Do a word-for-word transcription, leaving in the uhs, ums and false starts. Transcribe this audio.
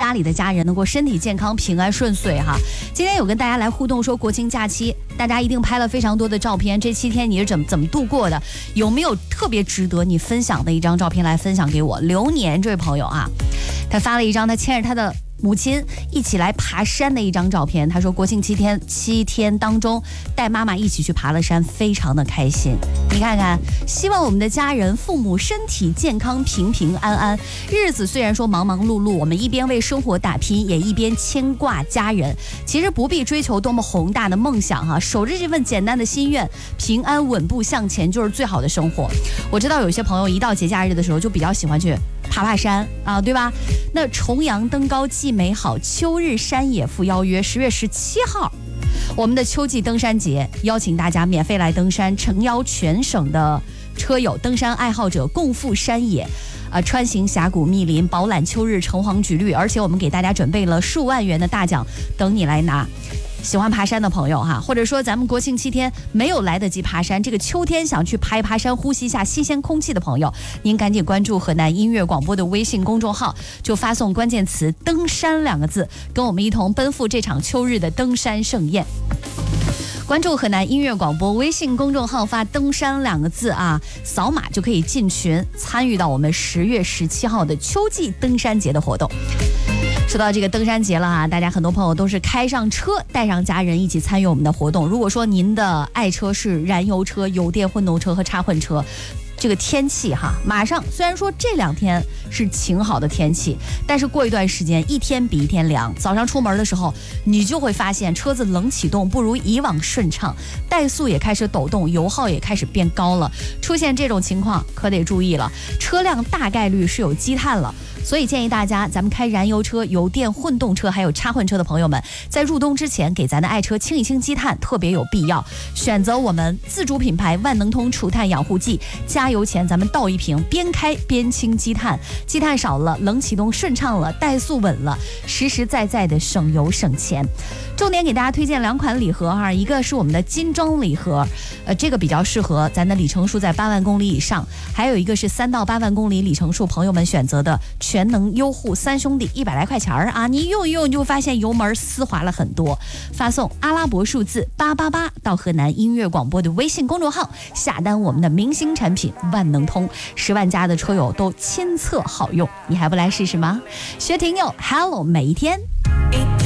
家里的家人能够身体健康、平安顺遂哈。今天有跟大家来互动说，国庆假期大家一定拍了非常多的照片，这七天你是怎么怎么度过的？有没有特别值得你分享的一张照片来分享给我？流年这位朋友啊，他发了一张他牵着他的母亲一起来爬山的一张照片。他说国庆七天七天当中带妈妈一起去爬了山，非常的开心。你看看，希望我们的家人父母身体健康、平平安安。日子虽然说忙忙碌碌，我们一边为生活打拼，也一边牵挂家人。其实不必追求多么宏大的梦想哈，守着这份简单的心愿，平安稳步向前就是最好的生活。我知道有些朋友一到节假日的时候就比较喜欢去爬爬山啊，对吧？那重阳登高既美好，秋日山野赴邀约。十月十七号，我们的秋季登山节，邀请大家免费来登山，诚邀全省的车友、登山爱好者共赴山野。呃，穿行峡谷密林，饱览秋日橙黄橘绿，而且我们给大家准备了数万元的大奖等你来拿。喜欢爬山的朋友哈，或者说咱们国庆七天没有来得及爬山，这个秋天想去爬一爬山，呼吸一下新鲜空气的朋友，您赶紧关注河南音乐广播的微信公众号，就发送关键词登山两个字，跟我们一同奔赴这场秋日的登山盛宴。关注河南音乐广播微信公众号，发登山两个字啊，扫码就可以进群参与到我们十月十七号的秋季登山节的活动。说到这个登山节了哈，大家很多朋友都是开上车带上家人一起参与我们的活动。如果说您的爱车是燃油车、油电混动车和插混车，这个天气哈，马上虽然说这两天是晴好的天气，但是过一段时间一天比一天凉。早上出门的时候，你就会发现车子冷启动不如以往顺畅，怠速也开始抖动，油耗也开始变高了。出现这种情况可得注意了，车辆大概率是有积碳了。所以建议大家，咱们开燃油车、油电混动车还有插混车的朋友们，在入冬之前给咱的爱车清一清积碳，特别有必要。选择我们自主品牌万能通除碳养护剂，加油前咱们倒一瓶，边开边清积碳，积碳少了，冷启动顺畅了，怠速稳了，实实在在的省油省钱。重点给大家推荐两款礼盒哈，一个是我们的金装礼盒，呃，这个比较适合咱的里程数在八万公里以上，还有一个是三到八万公里里程数朋友们选择的全能优护三兄弟，一百来块钱啊，你用一用你就会发现油门丝滑了很多。发送阿拉伯数字八八八到河南音乐广播的微信公众号，下单我们的明星产品万能通，十万家的车友都亲测好用，你还不来试试吗？薛婷友 Hello 每一天。